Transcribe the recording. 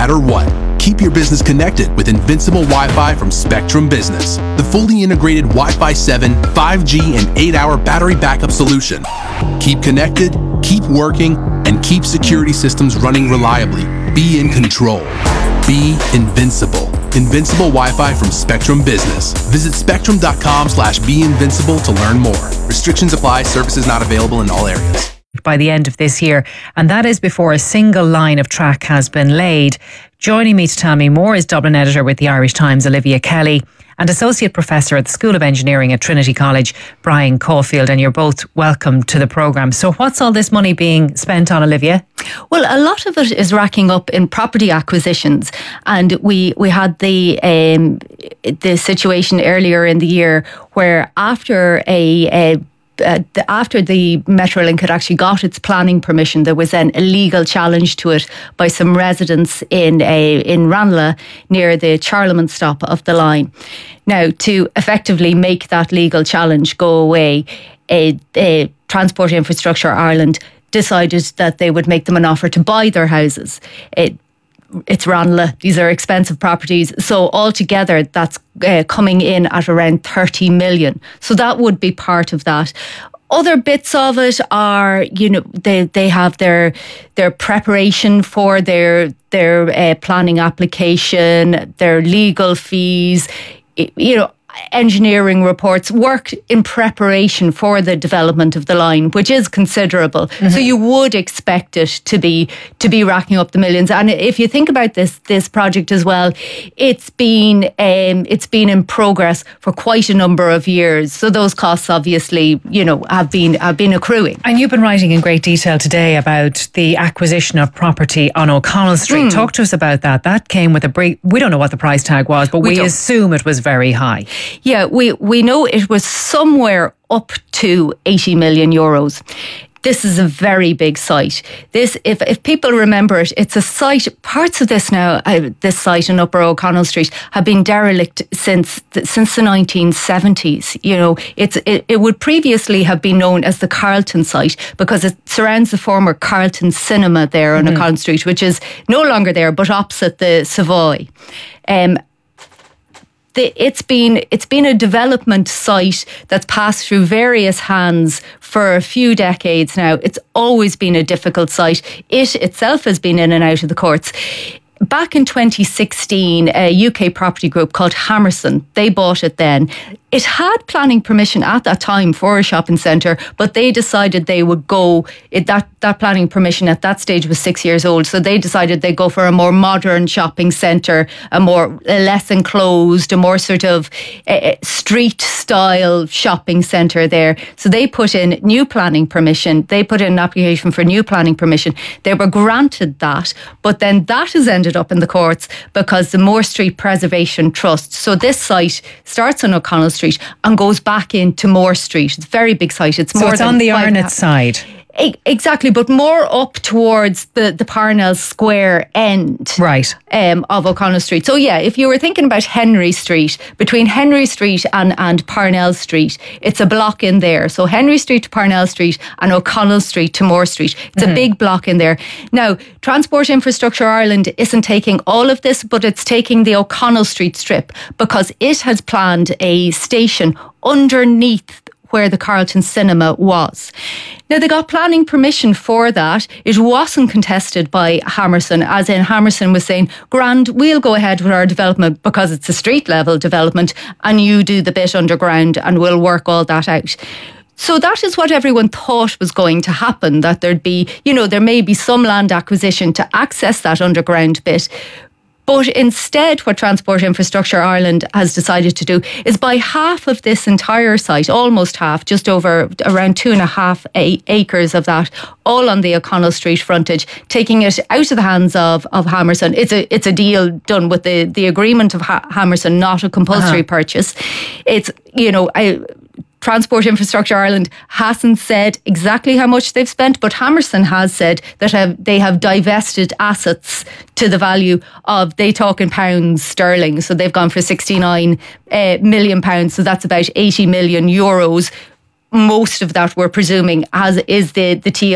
matter what. Keep your business connected with Invincible Wi-Fi from Spectrum Business, the fully integrated Wi-Fi 7, 5G, and 8-hour battery backup solution. Keep connected, keep working, and keep security systems running reliably. Be in control. Be invincible. Invincible Wi-Fi from Spectrum Business. Visit spectrum.com/beinvincible to learn more. Restrictions apply. Services not available in all areas. By the end of this year, and that is before a single line of track has been laid. Joining me to tell me more is Dublin editor with the Irish Times, Olivia Kelly, and Associate Professor at the School of Engineering at Trinity College, Brian Caulfield, and you're both welcome to the programme. So what's all this money being spent on, Olivia? Well, a lot of it is racking up in property acquisitions, and we had the situation earlier in the year where after the Metrolink had actually got its planning permission, there was then a legal challenge to it by some residents in Ranelagh near the Charlemont stop of the line. Now, to effectively make that legal challenge go away, Transport Infrastructure Ireland decided that they would make them an offer to buy their houses. It's Ranelagh. These are expensive properties. So altogether, that's coming in at around 30 million. So that would be part of that. Other bits of it are, they have their preparation for their planning application, their legal fees, engineering reports, work in preparation for the development of the line, which is considerable. Mm-hmm. So you would expect it to be racking up the millions. And if you think about this project as well, it's been in progress for quite a number of years. So those costs obviously, have been accruing. And you've been writing in great detail today about the acquisition of property on O'Connell Street. Talk to us about that. That came with we don't know what the price tag was, but we assume it was very high. Yeah, we know it was somewhere up to 80 million euros. This is a very big site. This, if people remember it, it's a site, parts of this now, this site in Upper O'Connell Street have been derelict since the 1970s. It would previously have been known as the Carlton site because it surrounds the former Carlton Cinema there on O'Connell Street, which is no longer there, but opposite the Savoy. It's been a development site that's passed through various hands for a few decades now. It's always been a difficult site. It itself has been in and out of the courts. Back in 2016, a UK property group called Hammerson, they bought it then. It had planning permission at that time for a shopping centre, but they decided they would go, that planning permission at that stage was 6 years old, so they decided they'd go for a more modern shopping centre, a less enclosed, a more sort of street-style shopping centre there. So they put in new planning permission. They put in an application for new planning permission. They were granted that, but then that has ended up in the courts because the Moore Street Preservation Trust, so this site starts on O'Connell Street and goes back into Moore Street. It's a very big site. It's on the Arnott side. Exactly, but more up towards the Parnell Square end, right, of O'Connell Street. So yeah, if you were thinking about Henry Street, between Henry Street and Parnell Street, it's a block in there. So Henry Street to Parnell Street and O'Connell Street to Moore Street. It's a big block in there. Now, Transport Infrastructure Ireland isn't taking all of this, but it's taking the O'Connell Street strip because it has planned a station underneath where the Carlton Cinema was. Now, they got planning permission for that. It wasn't contested by Hammerson, as in Hammerson was saying, grand, we'll go ahead with our development because it's a street level development and you do the bit underground and we'll work all that out. So that is what everyone thought was going to happen, that there'd be, there may be some land acquisition to access that underground bit. But instead, what Transport Infrastructure Ireland has decided to do is buy half of this entire site, almost half, just over around 2.5 acres of that, all on the O'Connell Street frontage, taking it out of the hands of Hammerson. It's a deal done with the agreement of Hammerson, not a compulsory purchase. It's, Transport Infrastructure Ireland hasn't said exactly how much they've spent, but Hammerson has said that they have divested assets to the value of, they talk in pounds sterling, so they've gone for 69 million pounds, so that's about 80 million euros. Most of that, we're presuming, is the TI